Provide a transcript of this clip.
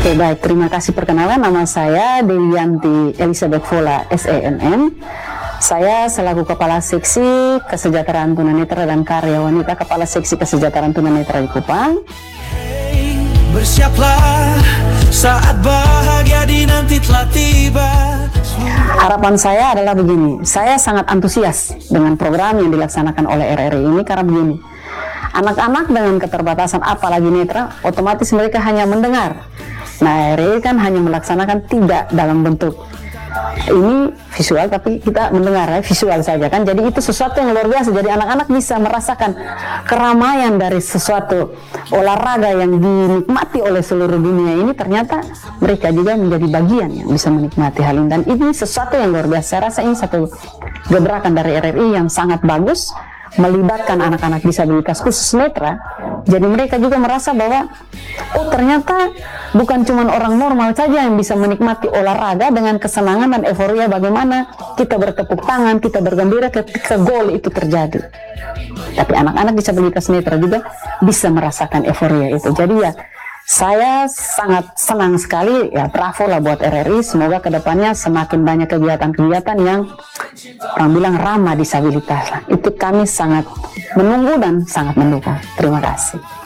Oke, baik. Terima kasih. Perkenalan, nama saya Dewianti Elizabeth Vola, SENN. Saya selaku Kepala Seksi Kesejahteraan Tunanetra dan Karya Wanita Kepala Seksi Kesejahteraan Tunanetra di Kupang. Bersiaplah saat bahagia di nanti telah tiba. Harapan saya adalah begini, saya sangat antusias dengan program yang dilaksanakan oleh RRI ini karena begini, anak-anak dengan keterbatasan apalagi netra, otomatis mereka hanya mendengar. Nah, RRI kan hanya melaksanakan tidak dalam bentuk ini visual, tapi kita mendengar ya, visual saja kan. Jadi itu sesuatu yang luar biasa. Jadi anak-anak bisa merasakan keramaian dari sesuatu olahraga yang dinikmati oleh seluruh dunia ini. Ternyata mereka juga menjadi bagian yang bisa menikmati hal ini. Dan ini sesuatu yang luar biasa. Saya rasa ini satu gebrakan dari RRI yang sangat bagus, melibatkan anak-anak disabilitas khusus netra. Jadi mereka juga merasa bahwa oh ternyata bukan cuma orang normal saja yang bisa menikmati olahraga dengan kesenangan dan euforia, bagaimana kita bertepuk tangan, kita bergembira ketika gol itu terjadi. Tapi anak-anak disabilitas netra juga bisa merasakan euforia itu. Jadi ya saya sangat senang sekali, ya bravo lah buat RRI. Semoga kedepannya semakin banyak kegiatan-kegiatan yang orang bilang ramah disabilitas. Itu kami sangat menunggu dan sangat mendukung. Terima kasih.